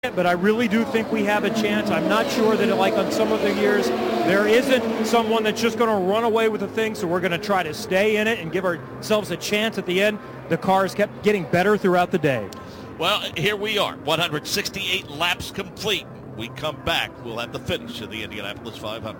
But I really do think we have a chance. I'm not sure that, like on some of the years, there isn't someone that's just going to run away with the thing, so we're going to try to stay in it and give ourselves a chance at the end. The cars kept getting better throughout the day. Well, here we are, 168 laps complete. We come back, we'll have the finish of the Indianapolis 500.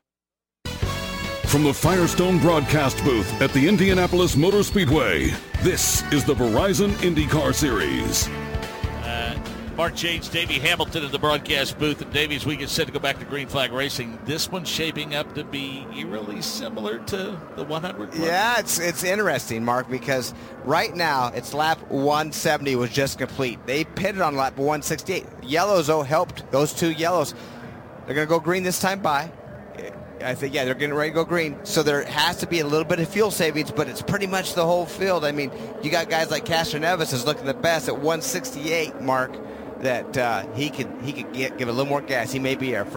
From the Firestone broadcast booth at the Indianapolis Motor Speedway, this is the Verizon IndyCar Series. Mark James, Davey Hamilton in the broadcast booth. And Davey, as we get set to go back to Green Flag Racing, this one's shaping up to be eerily similar to the 100 Club. Yeah, it's interesting, Mark, because right now it's lap 170 was just complete. They pitted on lap 168. Yellows, though, helped. Those two yellows. They're going to go green this time by. I think, yeah, they're getting ready to go green. So there has to be a little bit of fuel savings, but it's pretty much the whole field. I mean, you got guys like Castroneves is looking the best at 168, Mark, that he could give a little more gas. He may be our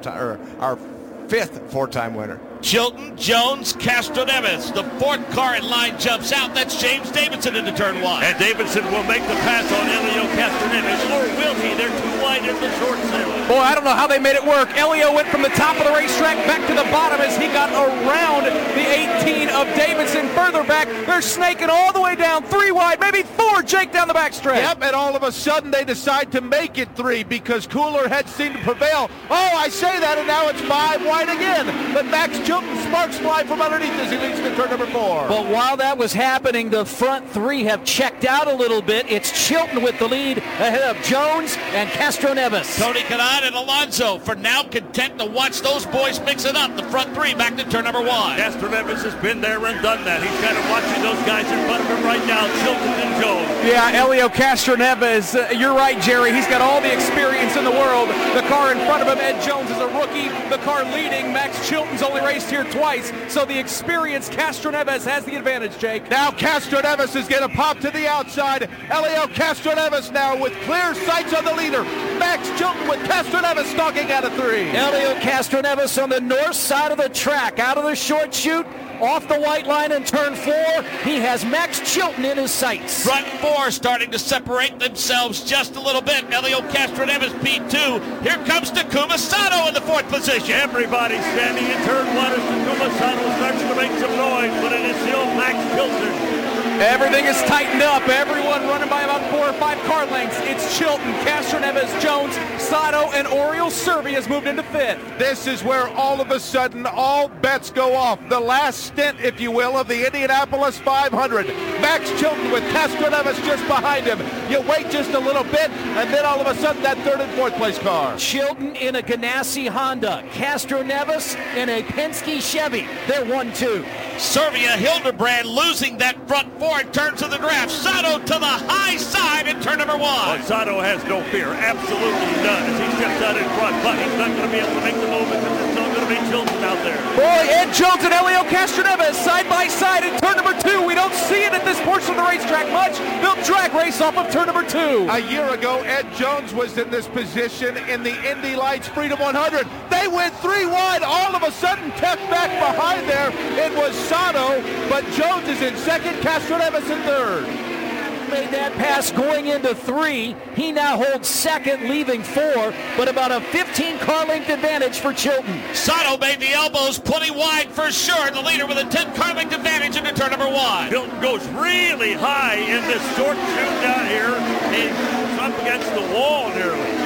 fifth four-time winner. Chilton, Jones, Castroneves. The fourth car in line jumps out. That's James Davidson into turn one. And Davidson will make the pass on Elio Castroneves, or will he? They're too wide in the short section. Boy, I don't know how they made it work. Elio went from the top of the racetrack back to the bottom as he got around the 18 of Davidson. Further back, they're snaking all the way down, 3 wide, maybe 4, Jake, down the backstretch. Yep, and all of a sudden they decide to make it 3 because cooler heads seem to prevail. Oh, I say that, and now it's 5 wide again. But Max Chilton sparks fly from underneath as he leads to turn number 4. But while that was happening, the front 3 have checked out a little bit. It's Chilton with the lead ahead of Jones and Castroneves. Tony Kanaan and Alonso for now content to watch those boys mix it up. The front 3 back to turn number 1. Castroneves has been there and done that. He's kind of watching those guys in front of him right now, Chilton and Jones. Yeah, Elio Castroneves, you're right, Jerry. He's got all the experience in the world. The car in front of him, Ed Jones, is a rookie. The car leading, Max Chilton's only raced here twice, so the experienced Castroneves has the advantage, Jake. Now Castroneves is going to pop to the outside. Elio Castroneves now with clear sights on the leader. Max Chilton with Castroneves stalking out of 3. Elio Castroneves on the north side of the track, out of the short chute, off the white line in turn 4. He has Max Chilton in his sights. Front 4 starting to separate themselves just a little bit. Elio Castroneves P2. Here comes Takuma Sato in the 4th position. Everybody standing in turn 1 as Takuma Sato starts to make some noise, but it is still Max Chilton. Everything is tightened up. Everyone running by about 4 or 5 car lengths. It's Chilton, Castroneves, Jones, Sato, and Oriol Servia has moved into 5th. This is where all of a sudden all bets go off. The last stint, if you will, of the Indianapolis 500. Max Chilton with Castroneves just behind him. You wait just a little bit, and then all of a sudden that 3rd and 4th place car. Chilton in a Ganassi Honda. Castroneves in a Penske Chevy. They're 1-2. Servia Hildebrand losing that front 4 in terms of the draft. Sato to the high side in turn number 1. Oh, Sato has no fear, absolutely none, as he steps out in front, but he's not going to be able to make the move because it's still going to be Chilton out there. Boy, Ed Jones and Elio Castroneves side by side in turn number 2. We don't see it at this portion of the racetrack much. They'll drag race off of turn number 2. A year ago, Ed Jones was in this position in the Indy Lights Freedom 100. They went 3 wide. All of a sudden, tucked back behind there, it was Sato, but Jones is in 2nd, Castroneves in 3rd. Made that pass going into 3. He now holds 2nd, leaving 4, but about a 15 car length advantage for Chilton. Sato made the elbows plenty wide for sure. The leader with a 10 car length advantage into turn number 1. Chilton goes really high in this short chute down here. He's up against the wall nearly.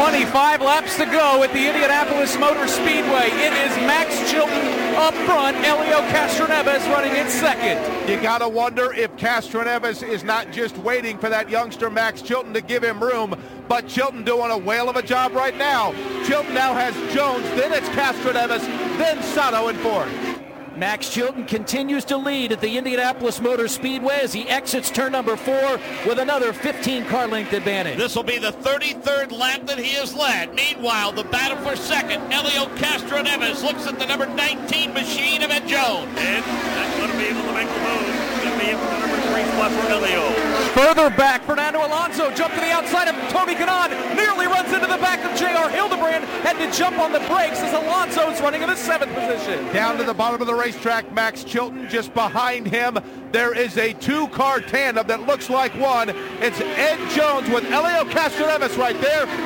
25 laps to go at the Indianapolis Motor Speedway. It is Max Chilton up front, Elio Castroneves running in 2nd. You gotta wonder if Castroneves is not just waiting for that youngster Max Chilton to give him room, but Chilton doing a whale of a job right now. Chilton now has Jones, then it's Castroneves, then Sato in 4th. Max Chilton continues to lead at the Indianapolis Motor Speedway as he exits turn number 4 with another 15 car length advantage. This will be the 33rd lap that he has led. Meanwhile, the battle for 2nd, Elio Castroneves looks at the number 19 machine of Ed Jones. And that's going to be able to make the move. It's going to be able to number 3 spot for Elio. Further back, Fernando Alonso jumped to the outside of Tony Kanaan, nearly runs into the back of J.R. Hildebrand, had to jump on the brakes as Alonso is running in the 7th position. Down to the bottom of the racetrack, Max Chilton just behind him. There is a 2-car tandem that looks like one. It's Ed Jones with Helio Castroneves right there.